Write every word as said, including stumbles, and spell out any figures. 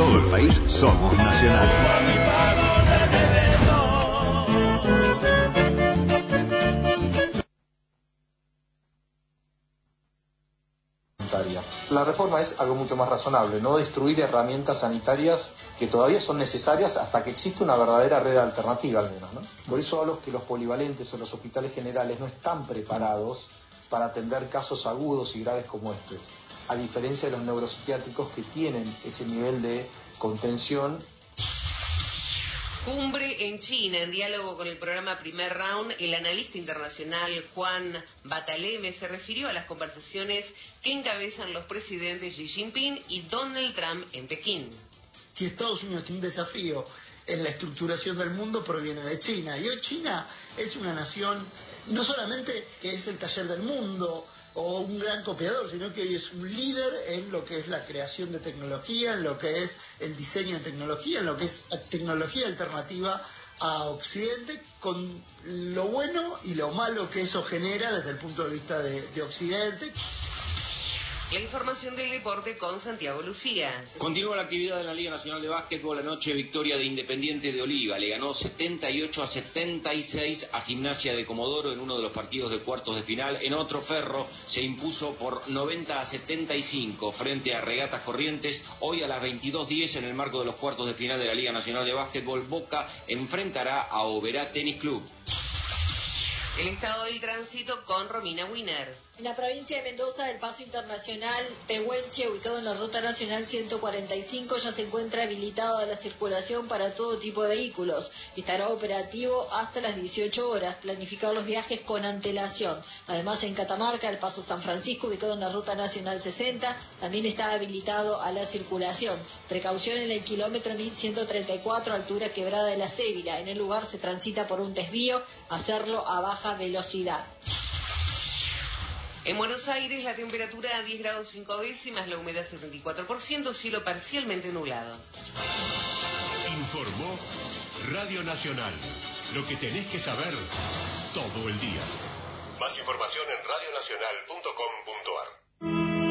todo el país somos Nacional. La reforma es algo mucho más razonable, no destruir herramientas sanitarias que todavía son necesarias hasta que existe una verdadera red alternativa al menos, ¿no? Por eso hablo que los polivalentes o los hospitales generales no están preparados para atender casos agudos y graves como este, a diferencia de los neuropsiquiátricos que tienen ese nivel de contención. Cumbre en China, en diálogo con el programa Primer Round, el analista internacional Juan Bataleme se refirió a las conversaciones que encabezan los presidentes Xi Jinping y Donald Trump en Pekín. Si Estados Unidos tiene un desafío en la estructuración del mundo, proviene de China. Y hoy China es una nación, no solamente que es el taller del mundo o un gran copiador, sino que hoy es un líder en lo que es la creación de tecnología, en lo que es el diseño de tecnología, en lo que es tecnología alternativa a Occidente, con lo bueno y lo malo que eso genera desde el punto de vista de, de Occidente. La información del deporte con Santiago Lucía. Continúa la actividad de la Liga Nacional de Básquetbol. Anoche victoria de Independiente de Oliva. Le ganó setenta y ocho a setenta y seis a Gimnasia de Comodoro en uno de los partidos de cuartos de final. En otro, Ferro se impuso por noventa a setenta y cinco frente a Regatas Corrientes. Hoy a las veintidós diez en el marco de los cuartos de final de la Liga Nacional de Básquetbol, Boca enfrentará a Oberá Tenis Club. El estado del tránsito con Romina Wiener. En la provincia de Mendoza, el paso internacional Pehuenche, ubicado en la ruta nacional ciento cuarenta y cinco, ya se encuentra habilitado a la circulación para todo tipo de vehículos. Estará operativo hasta las dieciocho horas. Planificar los viajes con antelación. Además, en Catamarca, el paso San Francisco, ubicado en la ruta nacional sesenta, también está habilitado a la circulación. Precaución en el kilómetro mil ciento treinta y cuatro, altura Quebrada de la Cébila. En el lugar se transita por un desvío, hacerlo a baja velocidad. En Buenos Aires la temperatura a diez grados cinco décimas, la humedad setenta y cuatro por ciento, cielo parcialmente nublado. Informó Radio Nacional. Lo que tenés que saber todo el día. Más información en radio nacional punto com punto ar.